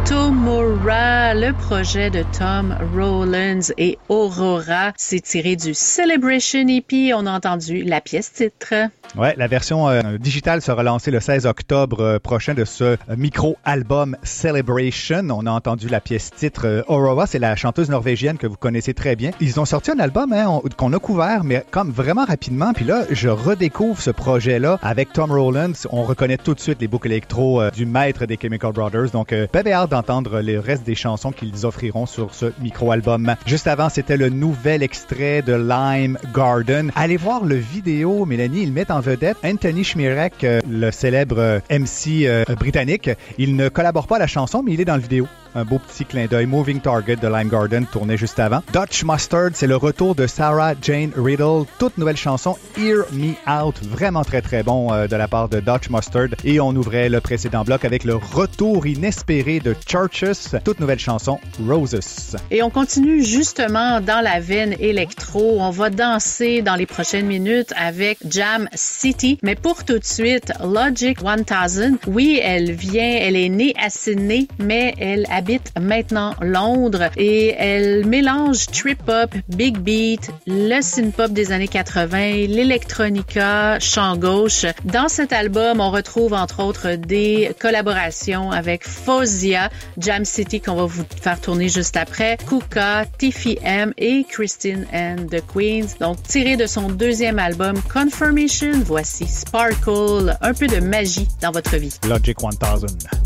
Tomorrow, le projet de Tom Rowlands et Aurora, c'est tiré du Celebration EP. On a entendu la pièce titre. Ouais, la version digitale sera lancée le 16 octobre prochain de ce micro-album Celebration. On a entendu la pièce titre Aurora, c'est la chanteuse norvégienne que vous connaissez très bien. Ils ont sorti un album qu'on a couvert, mais comme vraiment rapidement. Puis là, je redécouvre ce projet-là avec Tom Rowlands. On reconnaît tout de suite les boucles électro du maître des Chemical Brothers. Donc, bébé hâte d'entendre le reste des chansons qu'ils offriront sur ce micro-album. Juste avant, c'était le nouvel extrait de Lime Garden. Allez voir le vidéo, Mélanie, ils mettent en vedette Anthony Schmirek, le célèbre MC britannique. Il ne collabore pas à la chanson, mais il est dans le vidéo. Un beau petit clin d'œil. Moving Target de Lime Garden tourné juste avant. Dutch Mustard, c'est le retour de Sarah Jane Riddle. Toute nouvelle chanson, Hear Me Out. Vraiment très très bon de la part de Dutch Mustard. Et on ouvrait le précédent bloc avec le retour inespéré de Churches. Toute nouvelle chanson, Roses. Et on continue justement dans la veine électro. On va danser dans les prochaines minutes avec Jam City. Mais pour tout de suite, Logic 1000. Oui, elle est née à Sydney, mais elle habite maintenant Londres et elle mélange trip-hop, big beat, le synth-pop des années 80, l'électronica, chant gauche. Dans cet album, on retrouve entre autres des collaborations avec Fozia, Jam City qu'on va vous faire tourner juste après, Kuka, Tiffy M et Christine and the Queens. Donc tiré de son deuxième album Confirmation, voici Sparkle, un peu de magie dans votre vie. Logic 1000.